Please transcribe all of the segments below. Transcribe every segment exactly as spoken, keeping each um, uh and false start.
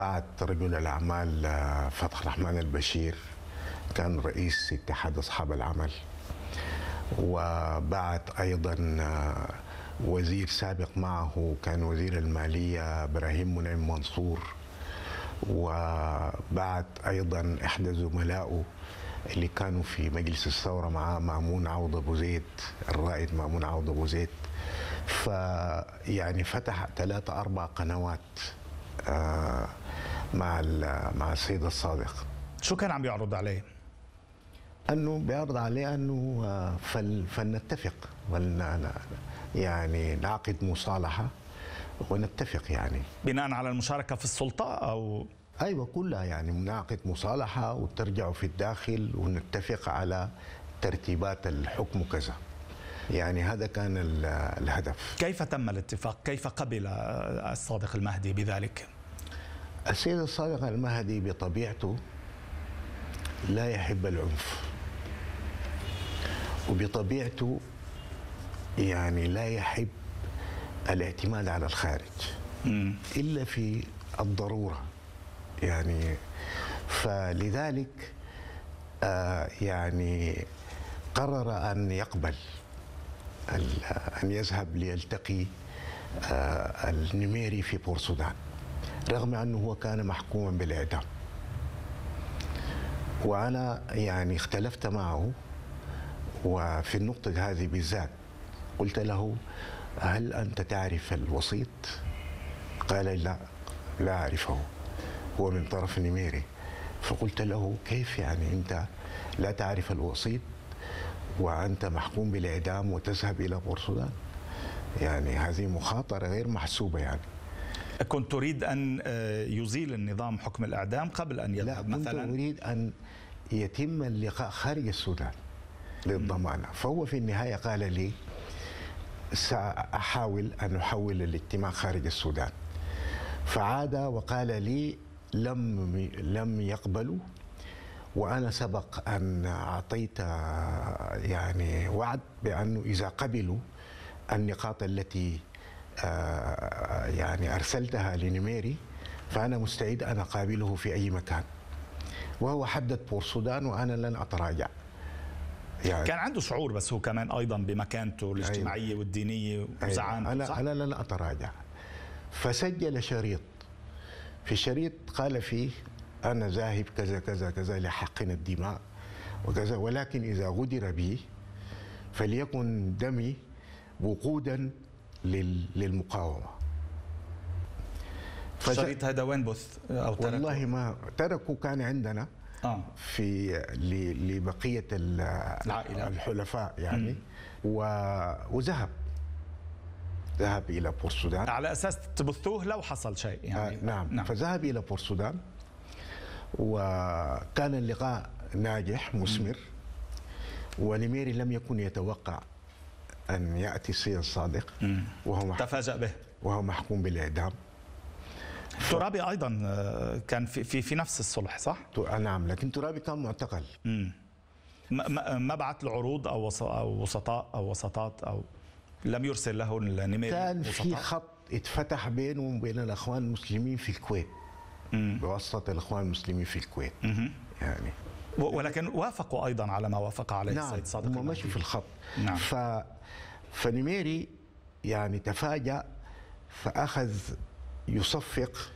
بعد رجل الأعمال فتح الرحمن البشير كان رئيس اتحاد أصحاب العمل، وبعد أيضا وزير سابق معه كان وزير المالية إبراهيم منعم منصور، وبعد أيضا إحدى زملائه اللي كانوا في مجلس الثورة معاه مأمون عوض أبو زيد، الرائد مأمون عوض أبو زيد. فيعني فتح ثلاثة أربع قنوات مع مع السيد الصادق. شو كان عم يعرض عليه؟ انه بيعرض عليه انه فل فلنتفق ولن يعني نعقد مصالحه ونتفق، يعني بناء على المشاركه في السلطه او ايوه كلها، يعني نعقد مصالحه وترجعوا في الداخل ونتفق على ترتيبات الحكم وكذا. يعني هذا كان الهدف. كيف تم الاتفاق؟ كيف قبل الصادق المهدي بذلك؟ السيد الصادق المهدي بطبيعته لا يحب العنف، وبطبيعته يعني لا يحب الاعتماد على الخارج م. إلا في الضرورة. يعني فلذلك آه يعني قرر أن يقبل أن يذهب ليلتقي آه النميري في بورسودان، رغم أنه هو كان محكوما بالإعدام. وأنا يعني اختلفت معه، وفي النقطة هذه بالذات قلت له: هل أنت تعرف الوسيط؟ قال: لا لا أعرفه، هو من طرف نميري. فقلت له: كيف يعني أنت لا تعرف الوسيط وأنت محكوم بالإعدام وتذهب إلى بورسودان؟ يعني هذه مخاطرة غير محسوبة. يعني كنت تريد أن يزيل النظام حكم الإعدام قبل أن يذهب مثلا؟ لا، كنت أريد أن يتم اللقاء خارج السودان للضمانة. فهو في النهاية قال لي: سأحاول أن أحول الاجتماع خارج السودان. فعاد وقال لي: لم لم يقبلوا، وأنا سبق أن أعطيت يعني وعد بأنه إذا قبلوا النقاط التي يعني أرسلتها لنميري فأنا مستعد أن أقابله في أي مكان. وهو حدد بورسودان وأنا لن أتراجع. يعني كان عنده شعور، بس هو كمان أيضا بمكانته الاجتماعية أيوة. والدينية وزعامته. أنا, أنا لن أتراجع. فسجل شريط، في الشريط قال فيه: أنا ذاهب كذا كذا كذا لحقن الدماء وكذا، ولكن إذا غدر بي فليكن دمي وقودا للمقاومة. الشريط هذا وين بث أو تركه؟ والله ما تركه، كان عندنا آه. في لبقية العائلة الحلفاء يعني. وذهب ذهب إلى بورسودان على أساس تبثوه لو حصل شيء يعني. آه نعم. نعم فذهب إلى بورسودان، وكان اللقاء ناجح مثمر، ونميري لم يكن يتوقع أن يأتي السيد الصادق وهو تفاجأ به وهو محكوم بالإعدام. ترابي أيضا كان في في, في نفس الصلح صح؟ نعم، لكن ترابي كان معتقل. امم ما ما بعت له عروض أو أو وسطاء أو وسطات أو لم يرسل له النميري؟ كان في خط اتفتح بينه وبين الأخوان المسلمين في الكويت، مم. بواسطة الأخوان المسلمين في الكويت. مم. يعني ولكن وافقوا أيضا على ما وافق عليه نعم السيد صادق. هم مشوا في الخط. نعم. ف فنميري يعني تفاجأ، فأخذ يصفق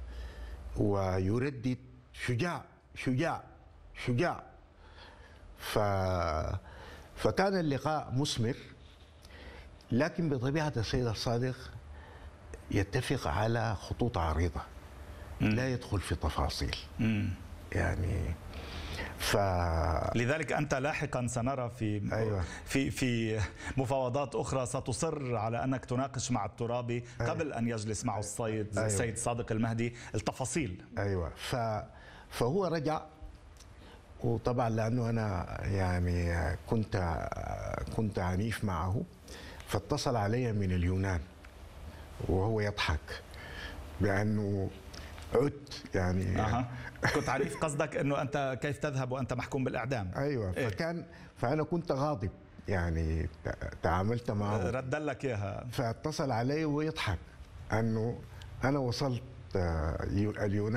ويردد: شجاع شجاع شجاع. ف... فكان اللقاء مثمر، لكن بطبيعة السيد الصادق يتفق على خطوط عريضة، م. لا يدخل في تفاصيل. م. يعني ف لذلك أنت لاحقا سنرى في أيوة. في في مفاوضات أخرى ستصر على أنك تناقش مع الترابي قبل أيوة. أن يجلس معه السيد أيوة. السيد صادق المهدي التفاصيل. أيوة. ف فهو رجع، وطبعا لأنه أنا يعني كنت كنت عنيف معه، فاتصل علي من اليونان وهو يضحك بأنه عدت يعني. أها. كنت عنيف، قصدك أنه أنت كيف تذهب وأنت محكوم بالإعدام؟ أيوة. إيه؟ فكان فأنا كنت غاضب يعني، تعاملت معه رد لك إياها. فاتصل علي ويضحك أنه أنا وصلت اليونان